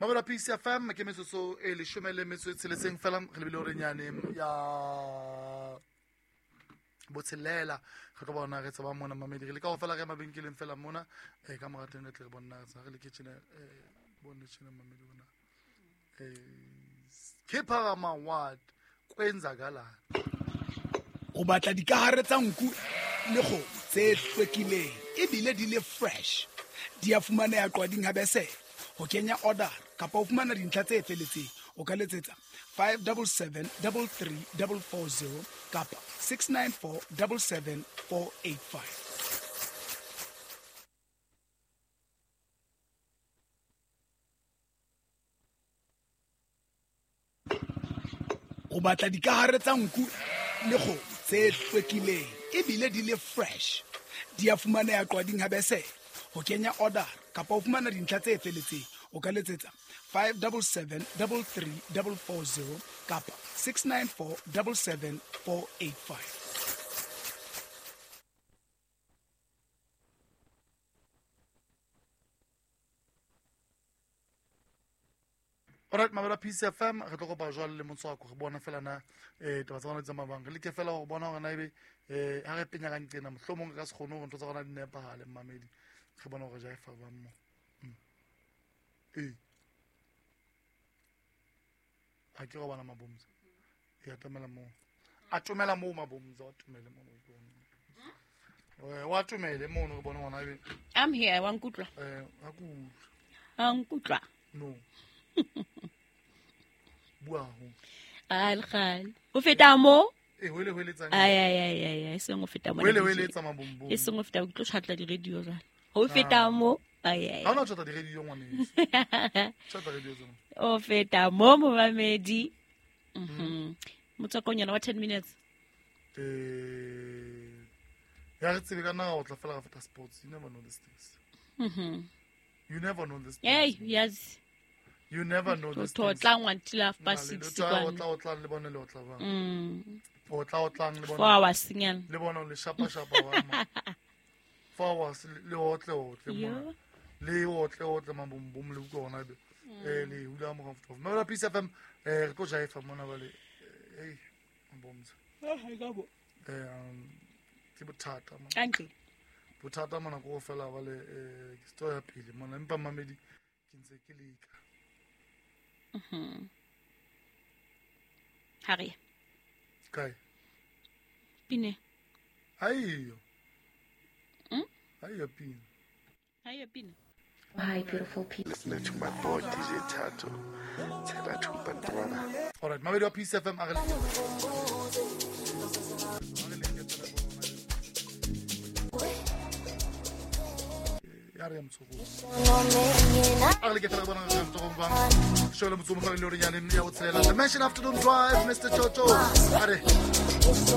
Mamela Peace FM ke metso e le shomele metso e tsheletseng fela re lebile hore nyane ya botshelela re tlo bona re tsaba mona mamedi re le ka go fela re mabenkeleng fela mona ka morateng re tle re bona re le kitchen bone china mamedi bona khipha amaward kwenzakalana o batla dikahare tsa nku le go tse hlwekileng e bile di le fresh di a fumaneha qwading ha bese ho kenya order kapa o fumana dintlha tse feletseng o ka letsetsa 577 33440 kapa 694 77485. O batla dikahare tsa nku le go tse hlwekileng e bile di le fresh di a fumaneha qwading ha bese ho kenya order kapa o fumana dintlha tse feletseng o ka letsetsa 577 33440 kapa 694 77485. Alright, Mamela Peace FM re tlo go ba jwale le motswako re bona fela na taba tsa bona tsa mabang re le ke fela go bona gore na ebe ha re penya ka ntena mohlomong ka se kgone go ntho tsa gona di nepagale mmamedi re bona gore ja efa ba mo a ke go bona mabomza ya tamela mo a tumela mo mabomza wa tumele mo wa tumele mo no bona gona ebe I'm here wa nkutla a nkutla no bua ho alkhal o feta mo wele tsang ay seng o feta mo wele tsa mabombo e seng o feta o tlo tshwatla di radio ra o feta mo ay ha ona tshwatla di radio ngwane tshwatla radio tsona o feta mo mamedi motsakonyana wa 10 minutes ya re tsebe ka nna o tla fela ga feta sports you never know these things you never know this yes you never know this to tla ngwantila fa 6 o tla le bona le o tla ba o tla le bona fa wa sinyana le bona le shapa wa ma fa wa le otle mo le otle mabombom le go ona be le hula mo of Mamela Peace FM re tlo ja efa mona ba le mbomza ga bo ke bothata ma thank you bothata mona go fela ba le ke sto ya pele mona empa mamedi ke ntse ke leka Harry kai pine ayo ayo pine Hi, beautiful people. Listening to my boy DJ Tato. Tell to Bandana. All right, Mamela Peace FM. The Mention Afternoon Drive, Mr. Jojo.